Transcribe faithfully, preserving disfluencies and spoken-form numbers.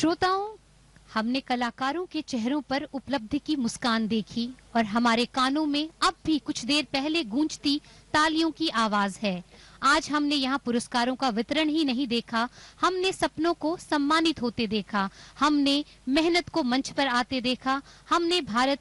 श्रोताओं, हमने कलाकारों के चेहरों पर उपलब्धि की मुस्कान देखी और हमारे कानों में अब भी कुछ देर पहले गूंजती तालियों की आवाज है। आज हमने यहाँ पुरस्कारों का वितरण ही नहीं देखा, हमने सपनों को सम्मानित होते देखा, हमने मेहनत को मंच पर आते देखा, हमने भारत